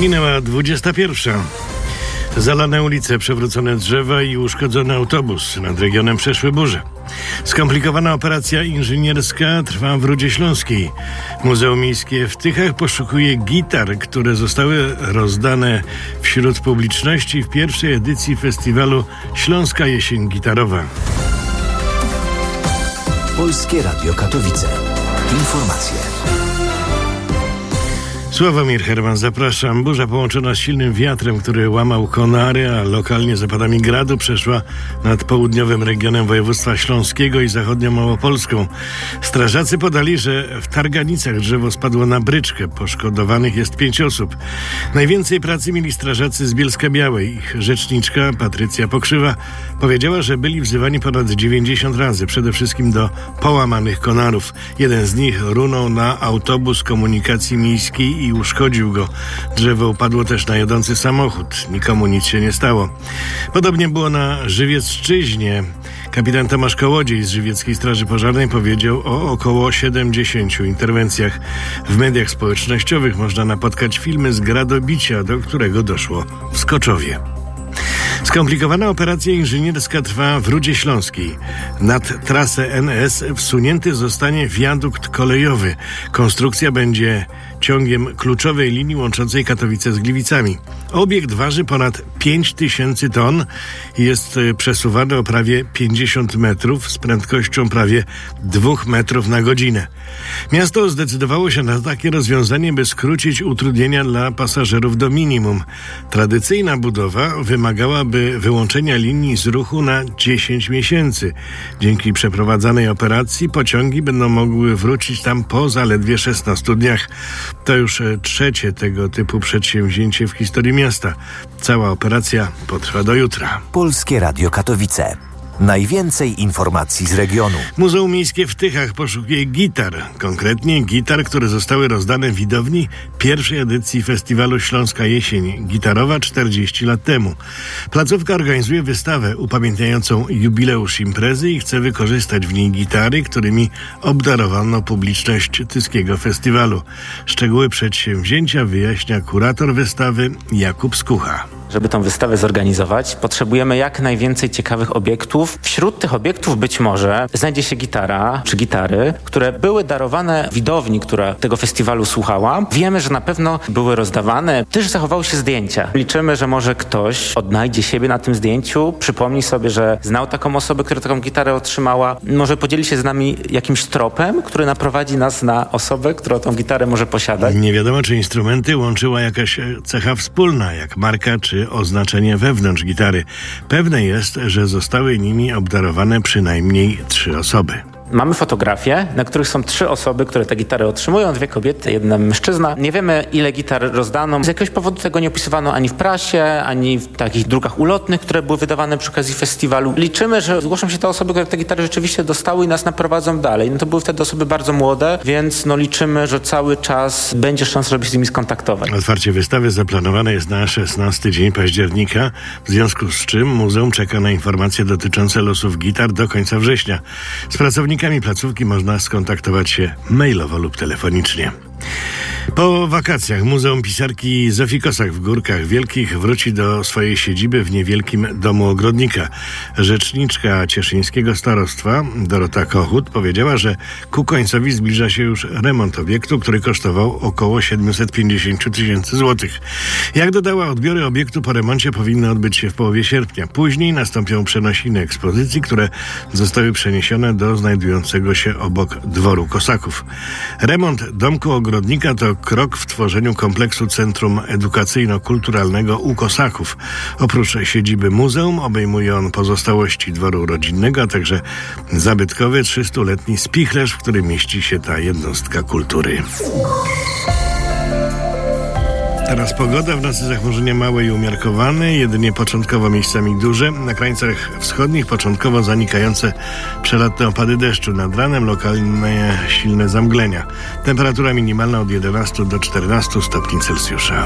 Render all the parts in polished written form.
Minęła 21. Zalane ulice, przewrócone drzewa i uszkodzony autobus. Nad regionem przeszły burze. Skomplikowana operacja inżynierska trwa w Rudzie Śląskiej. Muzeum Miejskie w Tychach poszukuje gitar, które zostały rozdane wśród publiczności w pierwszej edycji festiwalu Śląska Jesień Gitarowa. Polskie Radio Katowice. Informacje. Sławomir Herman, zapraszam. Burza połączona z silnym wiatrem, który łamał konary, a lokalnie zapadami gradu, przeszła nad południowym regionem województwa śląskiego i zachodnią Małopolską. Strażacy podali, że w Targanicach drzewo spadło na bryczkę. Poszkodowanych jest 5 osób. Najwięcej pracy mieli strażacy z Bielska-Białej. Ich rzeczniczka Patrycja Pokrzywa powiedziała, że byli wzywani ponad 90 razy, przede wszystkim do połamanych konarów. Jeden z nich runął na autobus komunikacji miejskiej i uszkodził go. Drzewo upadło też na jadący samochód. Nikomu nic się nie stało. Podobnie było na Żywiecczyźnie. Kapitan Tomasz Kołodziej z Żywieckiej Straży Pożarnej powiedział o około 70 interwencjach. W mediach społecznościowych można napotkać filmy z gradobicia, do którego doszło w Skoczowie. Skomplikowana operacja inżynierska trwa w Rudzie Śląskiej. Nad trasę NS wsunięty zostanie wiadukt kolejowy. Konstrukcja będzie ciągiem kluczowej linii łączącej Katowice z Gliwicami. Obiekt waży ponad 5000 ton i jest przesuwany o prawie 50 metrów z prędkością prawie 2 metrów na godzinę. Miasto zdecydowało się na takie rozwiązanie, by skrócić utrudnienia dla pasażerów do minimum. Tradycyjna budowa wymagałaby wyłączenia linii z ruchu na 10 miesięcy. Dzięki przeprowadzanej operacji pociągi będą mogły wrócić tam po zaledwie 16 dniach. To już trzecie tego typu przedsięwzięcie w historii miasta. Cała operacja potrwa do jutra. Polskie Radio Katowice. Najwięcej informacji z regionu. Muzeum Miejskie w Tychach poszukuje gitar. Konkretnie gitar, które zostały rozdane widowni pierwszej edycji festiwalu Śląska Jesień Gitarowa 40 lat temu. Placówka organizuje wystawę upamiętniającą jubileusz imprezy i chce wykorzystać w niej gitary, którymi obdarowano publiczność tyskiego festiwalu. Szczegóły przedsięwzięcia wyjaśnia kurator wystawy Jakub Skucha. Żeby tę wystawę zorganizować, potrzebujemy jak najwięcej ciekawych obiektów. Wśród tych obiektów być może znajdzie się gitara czy gitary, które były darowane widowni, która tego festiwalu słuchała. Wiemy, że na pewno były rozdawane. Też zachowały się zdjęcia. Liczymy, że może ktoś odnajdzie siebie na tym zdjęciu, przypomni sobie, że znał taką osobę, która taką gitarę otrzymała. Może podzieli się z nami jakimś tropem, który naprowadzi nas na osobę, która tą gitarę może posiadać. Nie wiadomo, czy instrumenty łączyła jakaś cecha wspólna, jak marka czy oznaczenie wewnątrz gitary. Pewne jest, że zostały nimi obdarowane przynajmniej 3 osoby. Mamy fotografie, na których są 3 osoby, które te gitary otrzymują, 2 kobiety, 1 mężczyzna. Nie wiemy, ile gitar rozdano. Z jakiegoś powodu tego nie opisywano ani w prasie, ani w takich drukach ulotnych, które były wydawane przy okazji festiwalu. Liczymy, że zgłoszą się te osoby, które te gitary rzeczywiście dostały i nas naprowadzą dalej. To były wtedy osoby bardzo młode, więc liczymy, że cały czas będzie szansa, żeby się z nimi skontaktować. Otwarcie wystawy zaplanowane jest na 16 dzień października, w związku z czym muzeum czeka na informacje dotyczące losów gitar do końca września. Z pracownikami placówki można skontaktować się mailowo lub telefonicznie. Po wakacjach Muzeum Pisarki Zofii Kossak w Górkach Wielkich wróci do swojej siedziby w niewielkim domu ogrodnika. Rzeczniczka cieszyńskiego starostwa Dorota Kochut powiedziała, że ku końcowi zbliża się już remont obiektu, który kosztował około 750 000 złotych. Jak dodała, odbiory obiektu po remoncie powinny odbyć się w połowie sierpnia. Później nastąpią przenosiny ekspozycji, które zostały przeniesione do znajdującego się obok dworu Kossaków. Remont domku ogrodnika to krok w tworzeniu kompleksu Centrum Edukacyjno-Kulturalnego u Kossaków. Oprócz siedziby muzeum obejmuje on pozostałości dworu rodzinnego, a także zabytkowy 300-letni spichlerz, w którym mieści się ta jednostka kultury. Teraz pogoda, w nocy zachmurzenia małe i umiarkowane, jedynie początkowo miejscami duże. Na krańcach wschodnich początkowo zanikające przelotne opady deszczu. Nad ranem lokalne silne zamglenia. Temperatura minimalna od 11 do 14 stopni Celsjusza.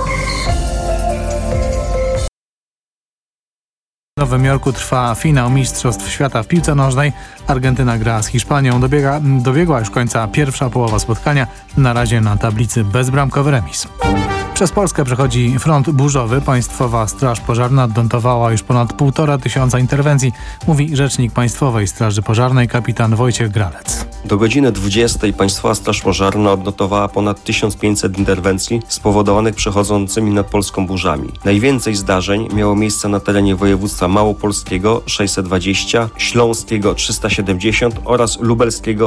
W Nowym Jorku trwa finał Mistrzostw Świata w piłce nożnej. Argentyna gra z Hiszpanią. Dobiegła już końca pierwsza połowa spotkania. Na razie na tablicy bezbramkowy remis. Przez Polskę przechodzi front burzowy. Państwowa Straż Pożarna odnotowała już ponad 1500 interwencji, mówi rzecznik Państwowej Straży Pożarnej kapitan Wojciech Gralec. Do godziny 20 Państwowa Straż Pożarna odnotowała ponad 1500 interwencji spowodowanych przechodzącymi nad Polską burzami. Najwięcej zdarzeń miało miejsce na terenie województwa małopolskiego 620, śląskiego 370 oraz lubelskiego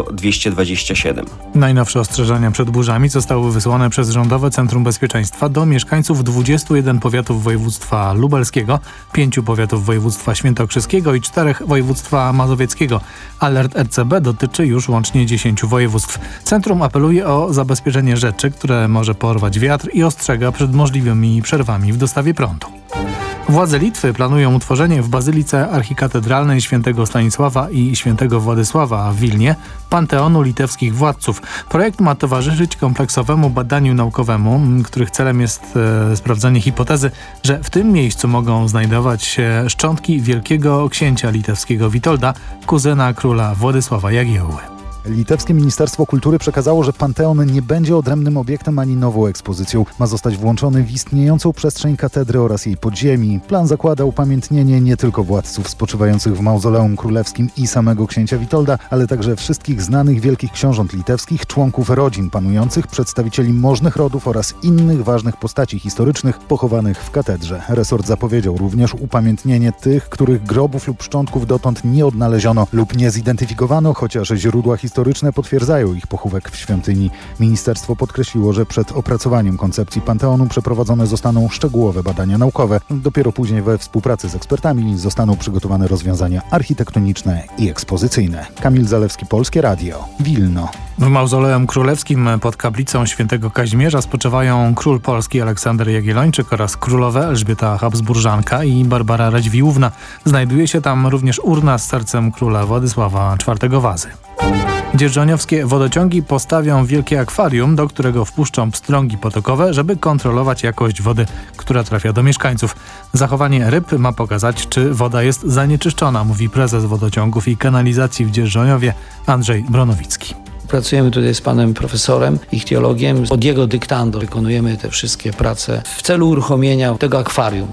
227. Najnowsze ostrzeżenia przed burzami zostały wysłane przez Rządowe Centrum Bezpieczeństwa do mieszkańców 21 powiatów województwa lubelskiego, 5 powiatów województwa świętokrzyskiego i 4 województwa mazowieckiego. Alert RCB dotyczy już łącznie 10 województw. Centrum apeluje o zabezpieczenie rzeczy, które może porwać wiatr i ostrzega przed możliwymi przerwami w dostawie prądu. Władze Litwy planują utworzenie w Bazylice Archikatedralnej Świętego Stanisława i Świętego Władysława w Wilnie panteonu litewskich władców. Projekt ma towarzyszyć kompleksowemu badaniu naukowemu, których celem jest sprawdzenie hipotezy, że w tym miejscu mogą znajdować się szczątki wielkiego księcia litewskiego Witolda, kuzyna króla Władysława Jagiełły. Litewskie Ministerstwo Kultury przekazało, że Panteon nie będzie odrębnym obiektem ani nową ekspozycją. Ma zostać włączony w istniejącą przestrzeń katedry oraz jej podziemi. Plan zakłada upamiętnienie nie tylko władców spoczywających w mauzoleum królewskim i samego księcia Witolda, ale także wszystkich znanych wielkich książąt litewskich, członków rodzin panujących, przedstawicieli możnych rodów oraz innych ważnych postaci historycznych pochowanych w katedrze. Resort zapowiedział również upamiętnienie tych, których grobów lub szczątków dotąd nie odnaleziono lub nie zidentyfikowano, chociaż źródła historyczne potwierdzają ich pochówek w świątyni. Ministerstwo podkreśliło, że przed opracowaniem koncepcji Panteonu przeprowadzone zostaną szczegółowe badania naukowe. Dopiero później we współpracy z ekspertami zostaną przygotowane rozwiązania architektoniczne i ekspozycyjne. Kamil Zalewski, Polskie Radio, Wilno. W mauzoleum królewskim pod kaplicą świętego Kazimierza spoczywają król Polski Aleksander Jagiellończyk oraz królowe Elżbieta Habsburżanka i Barbara Radziwiłłówna. Znajduje się tam również urna z sercem króla Władysława IV Wazy. Dzierżoniowskie wodociągi postawią wielkie akwarium, do którego wpuszczą pstrągi potokowe, żeby kontrolować jakość wody, która trafia do mieszkańców. Zachowanie ryb ma pokazać, czy woda jest zanieczyszczona, mówi prezes wodociągów i kanalizacji w Dzierżoniowie Andrzej Bronowicki. Pracujemy tutaj z panem profesorem, ichtiologiem. Od jego dyktando wykonujemy te wszystkie prace w celu uruchomienia tego akwarium.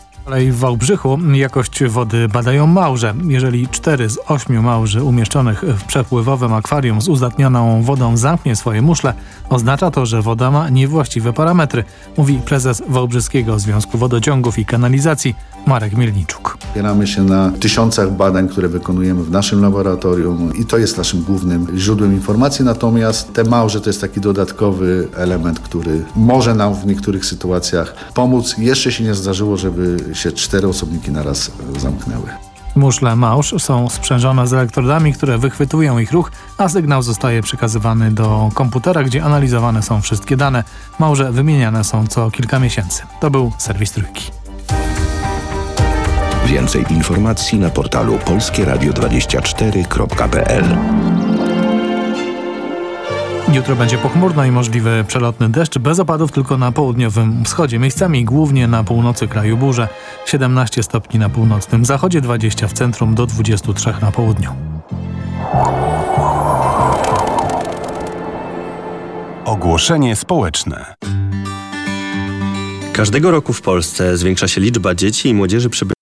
W Wałbrzychu jakość wody badają małże. Jeżeli 4 z 8 małży umieszczonych w przepływowym akwarium z uzdatnioną wodą zamknie swoje muszle, oznacza to, że woda ma niewłaściwe parametry, mówi prezes Wałbrzyskiego Związku Wodociągów i Kanalizacji Marek Mielniczuk. Opieramy się na tysiącach badań, które wykonujemy w naszym laboratorium i to jest naszym głównym źródłem informacji, natomiast te małże to jest taki dodatkowy element, który może nam w niektórych sytuacjach pomóc. Jeszcze się nie zdarzyło, żeby się 4 osobniki naraz zamknęły. Muszle małż są sprzężone z elektrodami, które wychwytują ich ruch, a sygnał zostaje przekazywany do komputera, gdzie analizowane są wszystkie dane. Małże wymieniane są co kilka miesięcy. To był serwis Trójki. Więcej informacji na portalu polskieradio24.pl. Jutro będzie pochmurno i możliwy przelotny deszcz, bez opadów tylko na południowym wschodzie. Miejscami głównie na północy kraju burze. 17 stopni na północnym zachodzie, 20 w centrum, do 23 na południu. Ogłoszenie społeczne. Każdego roku w Polsce zwiększa się liczba dzieci i młodzieży